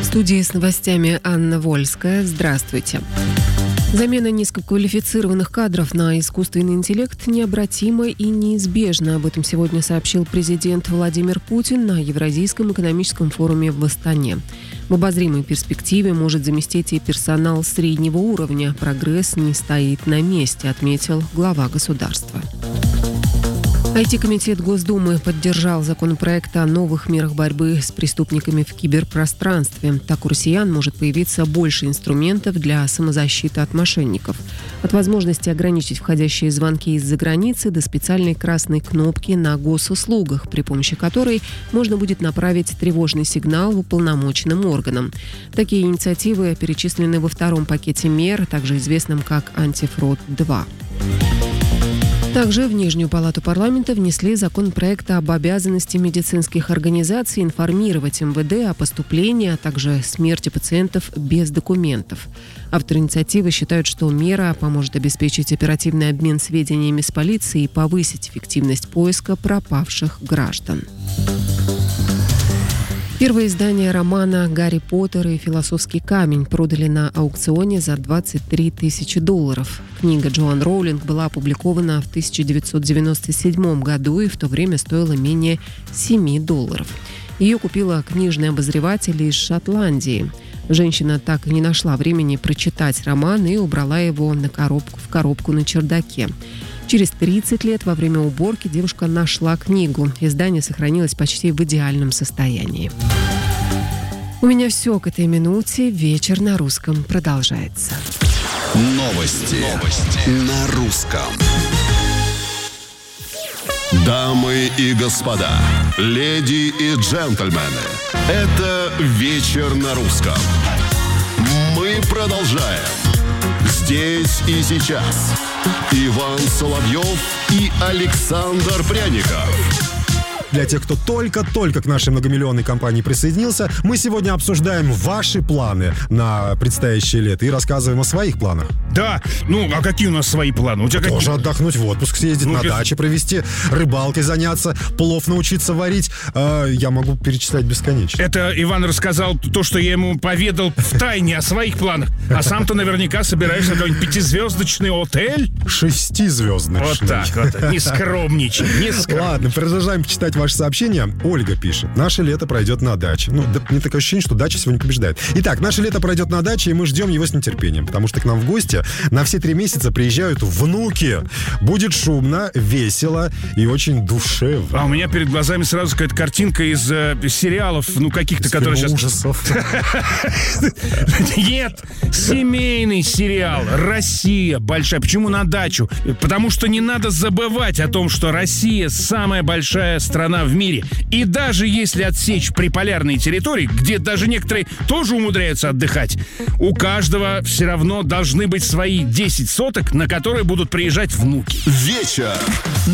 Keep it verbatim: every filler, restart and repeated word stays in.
студии с новостями Анна Вольская. Здравствуйте. Замена низкоквалифицированных кадров на искусственный интеллект необратима и неизбежна. Об этом сегодня сообщил президент Владимир Путин на Евразийском экономическом форуме в Астане. В обозримой перспективе может заместить и персонал среднего уровня. Прогресс не стоит на месте, отметил глава государства. ай ти-комитет Госдумы поддержал законопроект о новых мерах борьбы с преступниками в киберпространстве. Так у россиян может появиться больше инструментов для самозащиты от мошенников. От возможности ограничить входящие звонки из-за границы до специальной красной кнопки на госуслугах, при помощи которой можно будет направить тревожный сигнал уполномоченным органам. Такие инициативы перечислены во втором пакете мер, также известном как «Антифрод-два». Также в Нижнюю палату парламента внесли законопроект об обязанности медицинских организаций информировать эм вэ дэ о поступлении, а также смерти пациентов без документов. Авторы инициативы считают, что мера поможет обеспечить оперативный обмен сведениями с полицией и повысить эффективность поиска пропавших граждан. Первое издание романа «Гарри Поттер и философский камень» продали на аукционе за двадцать три тысячи долларов. Книга Джоан Роулинг была опубликована в тысяча девятьсот девяносто седьмом году и в то время стоила менее семи долларов. Ее купила книжный обозреватель из Шотландии. Женщина так и не нашла времени прочитать роман и убрала его на коробку, в коробку на чердаке. Через тридцать лет во время уборки девушка нашла книгу. Издание сохранилось почти в идеальном состоянии. У меня все к этой минуте. Вечер на русском продолжается. Новости, Новости. на русском. Дамы и господа, леди и джентльмены, это «Вечер на русском». Мы продолжаем. Здесь и сейчас Иван Соловьев и Александр Пряников. Для тех, кто только-только к нашей многомиллионной компании присоединился, мы сегодня обсуждаем ваши планы на предстоящее лето и рассказываем о своих планах. Да, ну а какие у нас свои планы? У тебя Тоже какие? отдохнуть, в отпуск съездить, ну, на без... даче провести, рыбалкой заняться, плов научиться варить. Э, я могу перечислять бесконечно. Это Иван рассказал то, что я ему поведал в тайне о своих планах. А сам-то наверняка собираешься на какой-нибудь пятизвездочный отель? Шестизвездочный. Вот так вот, не скромничай, не скромничай. Ладно, продолжаем читать ваше сообщение. Ольга пишет. Наше лето пройдет на даче. Ну, да, мне такое ощущение, что дача сегодня побеждает. Итак, наше лето пройдет на даче, и мы ждем его с нетерпением, потому что к нам в гости на все три месяца приезжают внуки. Будет шумно, весело и очень душевно. А у меня перед глазами сразу какая-то картинка из э, сериалов, ну, каких-то, из которые сейчас... ужасов. Нет, семейный сериал «Россия большая». Почему на дачу? Потому что не надо забывать о том, что Россия самая большая страна в мире. И даже если отсечь приполярные территории, где даже некоторые тоже умудряются отдыхать, у каждого все равно должны быть свои десять соток, на которые будут приезжать внуки. Вечер